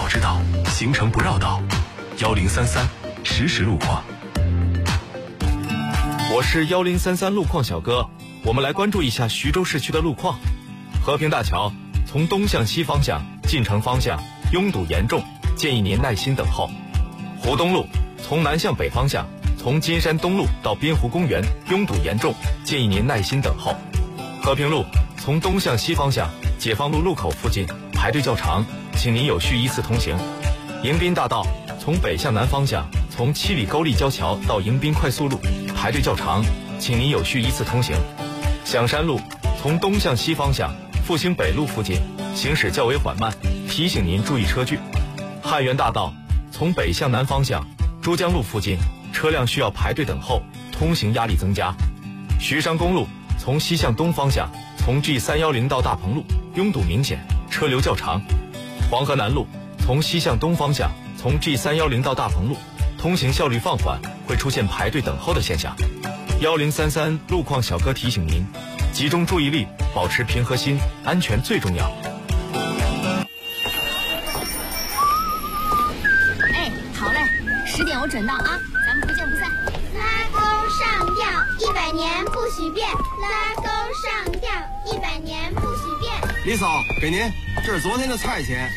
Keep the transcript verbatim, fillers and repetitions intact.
知道，行程不绕道。幺零三三实时路况。 我是幺零三三路况小哥，我们来关注一下徐州市区的路况。和平大桥从东向西方向进城方向拥堵严重，建议您耐心等候。湖东路从南向北方向，从金山东路到滨湖公园拥堵严重，建议您耐心等候。和平路从东向西方向，解放路路口附近排队较长，请您有序依次通行。迎宾大道从北向南方向，从七里沟立交桥到迎宾快速路排队较长，请您有序依次通行。响山路从东向西方向，复兴北路附近行驶较为缓慢，提醒您注意车距。汉源大道从北向南方向，珠江路附近车辆需要排队等候，通行压力增加。徐商公路从西向东方向，从 G 三一零到大棚路拥堵明显，车流较长。黄河南路从西向东方向，从 G 三一零到大棚路通行效率放缓，会出现排队等候的现象。幺零三三路况小哥提醒您，集中注意力，保持平和心，安全最重要。 哎，好嘞，十点我准到啊，咱们不见不散。 拉钩上吊，一百年不许变。拉钩上吊，一百年不许变。 李嫂，给您，这是昨天的菜钱。